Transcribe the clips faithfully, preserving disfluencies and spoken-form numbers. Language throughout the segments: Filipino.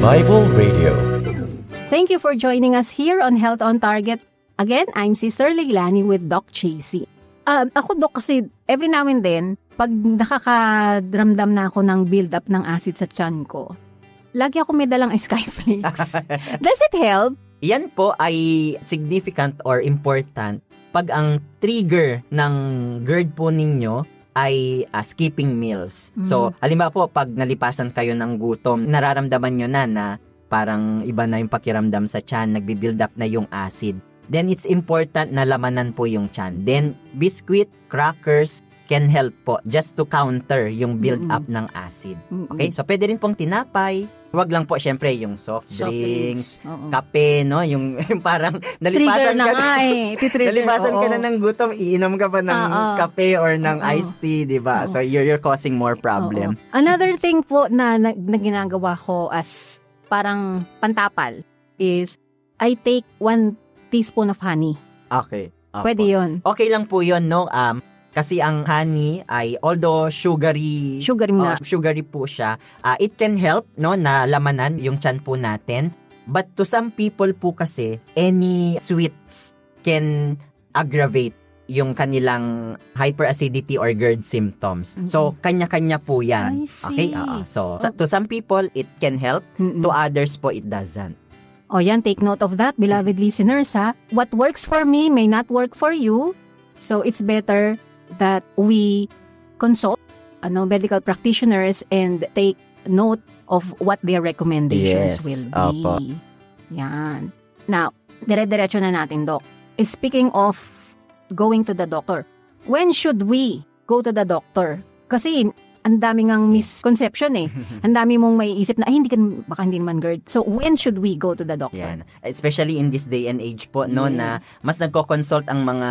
Bible Radio. Thank you for joining us here on Health on Target. Again, I'm Sister Leilani with Doc Chasey. Um, ako, Doc, kasi every now and then, pag nakakaramdam na ako ng build-up ng acid sa tiyan ko, lagi ako may dalang Skyflakes. Does it help? Yan po ay significant or important pag ang trigger ng GERD po ninyo ay uh, skipping meals. Mm-hmm. So, halimbawa po, pag nalipasan kayo ng gutom, nararamdaman nyo na na parang iba na yung pakiramdam sa tiyan, nagbi-build up na yung acid. Then, it's important na lamanan po yung tiyan. Then, biscuit, crackers can help po just to counter yung build up mm-hmm. ng acid. Mm-hmm. Okay? So, pwede rin pong tinapay. Huwag lang po, syempre, yung soft, soft drinks, drinks. Kape, no? Yung, yung parang nalipasan na ka nga eh. nalipasan oo. ka na ng gutom, iinom ka pa ng uh-oh. kape or ng uh-oh. iced tea, di ba? So, you're, you're causing more problem. Uh-oh. Another thing po na, na, na ginagawa ko as parang pantapal is I take one teaspoon of honey. Okay. Opo. Pwede yun. Okay lang po yun, no? Um, Kasi ang honey ay although sugary sugary, uh, sugary po siya, uh, it can help no na lamanan yung tiyan po natin. But to some people po kasi any sweets can aggravate yung kanilang hyperacidity or GERD symptoms. Mm-hmm. So kanya-kanya po 'yan. Okay? Uh, so oh. to some people it can help, mm-hmm. to others po it doesn't. O yan, take note of that, beloved listeners, ha. What works for me may not work for you. So it's better that we consult ano, medical practitioners and take note of what their recommendations yes, will be. Opo. Yan. Now, dire-diretso na natin, Doc. Speaking of going to the doctor, when should we go to the doctor? Kasi ang dami ngang misconception eh. Ang dami mong may isip na, ay, hindi ka, baka hindi naman GERD. So, when should we go to the doctor? Yan. Especially in this day and age po, no, yes. na mas nagko-consult ang mga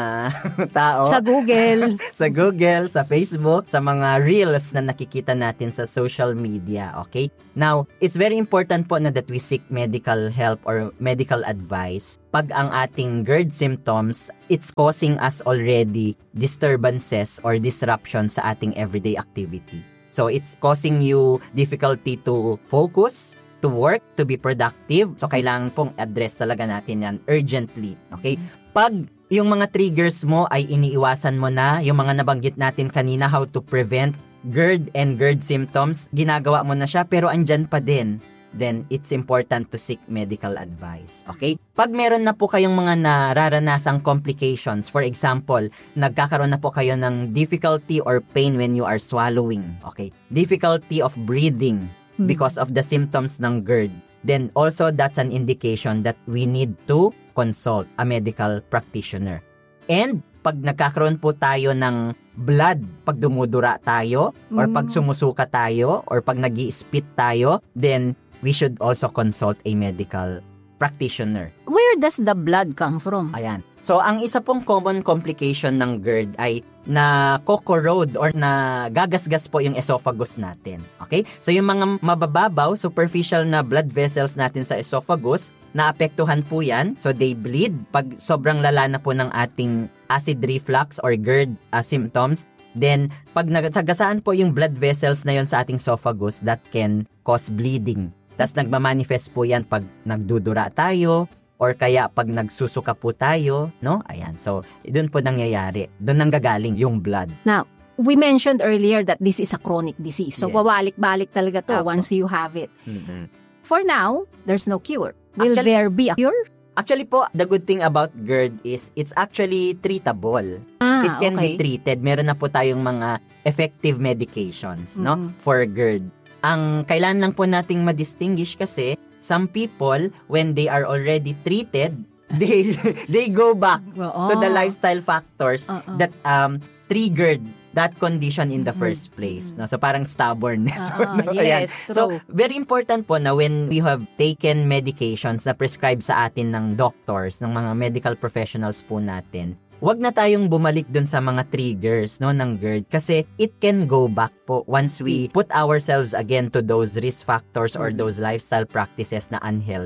tao. Sa Google. sa Google, sa Facebook, sa mga reels na nakikita natin sa social media, okay? Now, it's very important po na that we seek medical help or medical advice pag ang ating GERD symptoms, it's causing us already disturbances or disruption sa ating everyday activity. So, it's causing you difficulty to focus, to work, to be productive. So, kailangan pong address talaga natin yan urgently. Okay? Pag yung mga triggers mo ay iniiwasan mo na, yung mga nabanggit natin kanina, how to prevent GERD and GERD symptoms, ginagawa mo na siya pero andyan pa din, then it's important to seek medical advice. Okay? Pag meron na po kayong mga nararanasang complications, for example, nagkakaroon na po kayo ng difficulty or pain when you are swallowing, okay? Difficulty of breathing because of the symptoms ng GERD, then also that's an indication that we need to consult a medical practitioner. And pag nagkakaroon po tayo ng blood, pag dumudura tayo, or pag sumusuka tayo, or pag nag-i-spit tayo, then we should also consult a medical practitioner. Where does the blood come from? Ayan. So, ang isa pong common complication ng GERD ay na co-corrode or na gagasgas po yung esophagus natin. Okay? So, yung mga mabababaw, superficial na blood vessels natin sa esophagus, naapektuhan po yan. So, they bleed. Pag sobrang lala na po ng ating acid reflux or GERD uh, symptoms, then, pag nagsagasaan po yung blood vessels na yon sa ating esophagus, that can cause bleeding. Tapos nagmamanifest po yan pag nagdudura tayo or kaya pag nagsusuka po tayo, no? Ayan. So, doon po nangyayari. Doon nanggagaling yung blood. Now, we mentioned earlier that this is a chronic disease. So, Yes. wawalik-balik talaga to Apo. once you have it. Mm-hmm. For now, there's no cure. Will Actually- there be a cure? Actually po, the good thing about GERD is it's actually treatable. Ah, It can okay. be treated. Meron na po tayong mga effective medications, no? Mhm. For GERD. Ang kailangan lang po nating ma-distinguish kasi some people, when they are already treated, they they go back Oo. to the lifestyle factors Oo. that um triggered that condition in the Mhm. first place. No? So parang stubbornness. Oo, no? Ayan. yes, So true. very important po na when we have taken medications na prescribed sa atin ng doctors, ng mga medical professionals po natin, wag na tayong bumalik dun sa mga triggers no ng GERD kasi it can go back po once we put ourselves again to those risk factors or those lifestyle practices na unhealthy.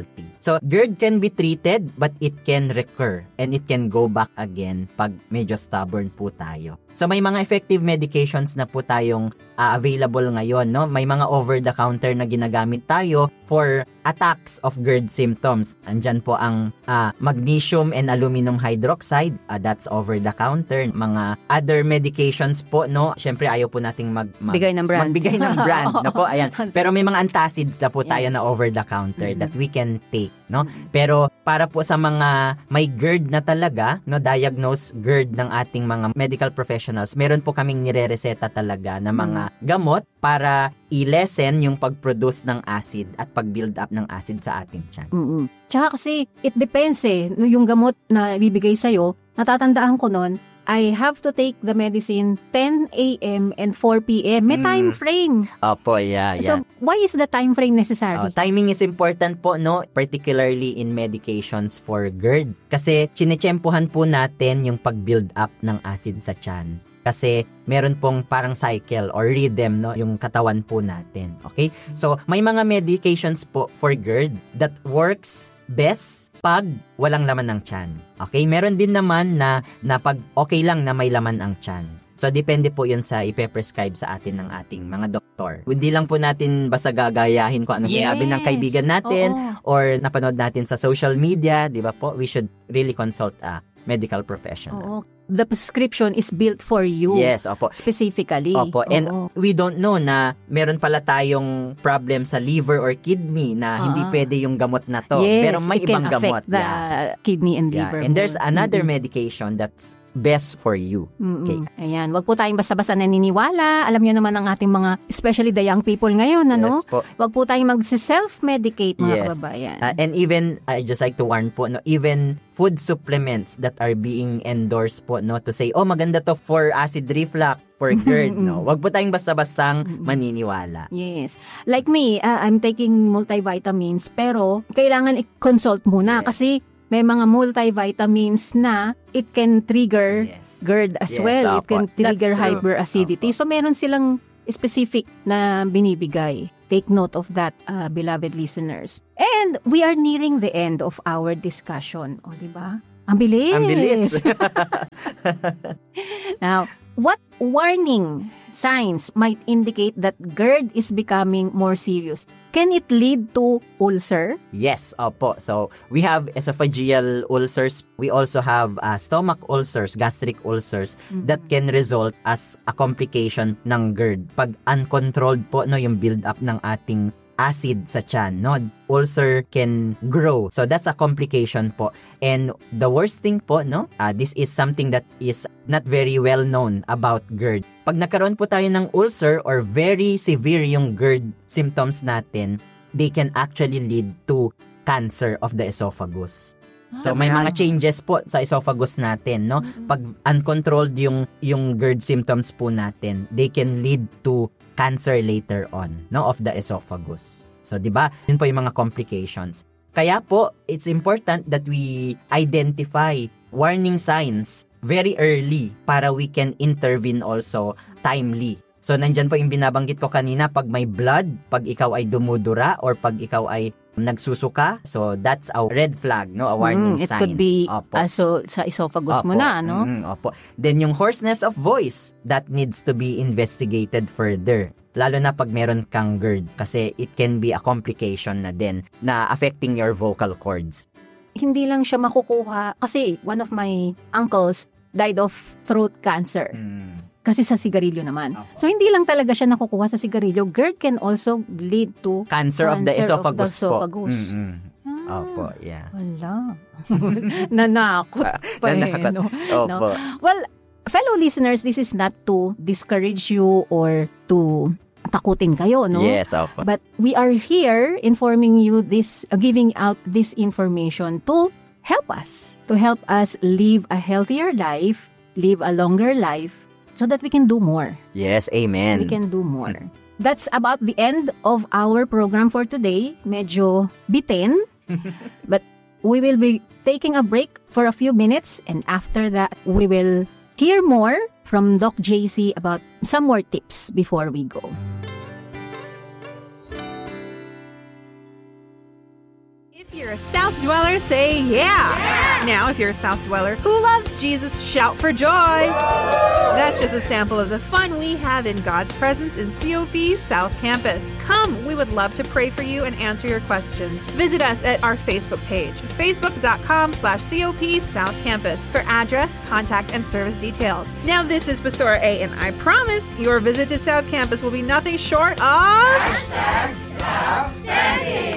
So, GERD can be treated but it can recur and it can go back again pag medyo stubborn po tayo. So, may mga effective medications na po tayong uh, available ngayon, no? May mga over-the-counter na ginagamit tayo for attacks of GERD symptoms. Andyan po ang uh, magnesium and aluminum hydroxide, uh, that's over-the-counter. Mga other medications po, no? Syempre, ayaw po nating mag, mag, Bigay ng brand. magbigay ng brand, na po, ayan. Pero may mga antacids na po tayo Yes. na over-the-counter Mm-hmm. that we can take, no? Pero para po sa mga may GERD na talaga, no, diagnose GERD ng ating mga medical professionals, meron po kaming nire-reseta talaga na mga gamot para i-lessen yung pag-produce ng acid at pag-build up ng acid sa ating tiyan. Mm-mm. Tsaka kasi, it depends eh. No, yung gamot na ibibigay sa'yo, natatandaan ko nun, I have to take the medicine ten a.m. and four p.m. May Mm. time frame. Opo, yeah, yeah. So, why is the time frame necessary? Oh, timing is important po, no? Particularly in medications for GERD. Kasi chinechempohan po natin yung pag-build up ng acid sa tiyan. Kasi meron pong parang cycle or rhythm, no? Yung katawan po natin. Okay? So, may mga medications po for GERD that works best pag walang laman ng tiyan. Okay? Meron din naman na, na pag okay lang na may laman ang tiyan. So, depende po yun sa ipe-prescribe sa atin ng ating mga doktor. Hindi lang po natin basta gagayahin kung ano Yes. sinabi ng kaibigan natin Oo. or napanood natin sa social media, di ba po? We should really consult a medical professional. Oo. The prescription is built for you. Yes, opo. Specifically. Opo. And Oo. we don't know na meron pala tayong problem sa liver or kidney na hindi Ah. pwede yung gamot na to. Yes, Pero may it can ibang gamot. affect the Yeah. kidney and Yeah. liver. And there's mo. another Mm-mm. medication that's best for you. Mm-mm. Okay. Ayan, wag po tayong basta-basta naniniwala. Alam niyo naman ang ating mga, especially the young people ngayon, ano? Yes po. Wag po tayong mag-self-medicate, mga Yes. kababayan. Uh, and even, I just like to warn po, no, even food supplements that are being endorsed po, no, to say, oh, maganda to for acid reflux, for GERD, no. Wag po tayong basta-bastang maniniwala. Yes. Like me, uh, I'm taking multivitamins, pero kailangan i-consult muna Yes. kasi may mga multivitamins na it can trigger Yes. GERD as Yes, well. It opo. can trigger That's true. hyperacidity. Opo. So, meron silang specific na binibigay. Take note of that, uh, beloved listeners. And we are nearing the end of our discussion. O, di ba? Ang bilis! Ang bilis. Now, what warning signs might indicate that GERD is becoming more serious? Can it lead to ulcer? Yes, opo. So, we have esophageal ulcers. We also have uh, stomach ulcers, gastric ulcers that can result as a complication ng GERD. Pag uncontrolled po, no, yung build up ng ating acid sa tiyan, no? Ulcer can grow. So, that's a complication po. And the worst thing po, no? Uh, this is something that is not very well known about GERD. Pag nagkaroon po tayo ng ulcer or very severe yung GERD symptoms natin, they can actually lead to cancer of the esophagus. So, may mga changes po sa esophagus natin, no? Pag uncontrolled yung, yung GERD symptoms po natin, they can lead to cancer later on, no, of the esophagus. So, di ba? Yun po yung mga complications. Kaya po, it's important that we identify warning signs very early para we can intervene also timely. So, nandyan po yung binabanggit ko kanina, pag may blood, pag ikaw ay dumudura, or pag ikaw ay nagsusuka, so that's a red flag, no? A warning Mm, it sign. could be Opo. uh, so, sa esophagus mo Opo. na, no? Mm, opo. Then yung hoarseness of voice, that needs to be investigated further. Lalo na pag meron kang GERD kasi it can be a complication na din na affecting your vocal cords. Hindi lang siya makukuha kasi one of my uncles died of throat cancer. Mm. Kasi sa sigarilyo naman. Opo. So, hindi lang talaga siya nakukuha sa sigarilyo. GERD can also lead to Cancer, of the Cancer of the esophagus, esophagus. po. Mm-mm. Ah, Opo, yeah. wala. Nanakot pa eh, Nanakot. no? Opo. Well, fellow listeners, this is not to discourage you or to takutin kayo, no? Yes, opo. But we are here informing you this, uh, giving out this information to help us, to help us live a healthier life, live a longer life, so that we can do more. Yes, amen. We can do more. That's about the end of our program for today. Medyo bitin, but we will be taking a break for a few minutes, and after that, we will hear more from Doc J C about some more tips before we go. If you're a South Dweller, say yeah. yeah! Now, if you're a South Dweller who loves Jesus, shout for joy! That's just a sample of the fun we have in God's presence in C O P South Campus. Come, we would love to pray for you and answer your questions. Visit us at our Facebook page, facebook.com slash COP South Campus, for address, contact, and service details. Now, this is Pastora A, and I promise your visit to South Campus will be nothing short of... Outstanding!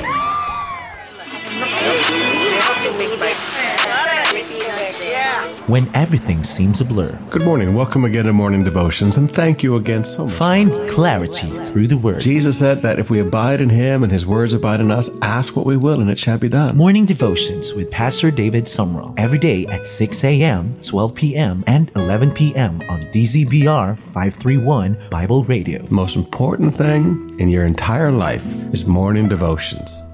When everything seems a blur. Good morning. Welcome again to Morning Devotions, and thank you again so much. Find clarity through the Word. Jesus said that if we abide in Him and His words abide in us, ask what we will and it shall be done. Morning Devotions with Pastor David Sumrall. Every day at six a.m., twelve p.m., and eleven p.m. on D Z B R five thirty-one Bible Radio. The most important thing in your entire life is Morning Devotions.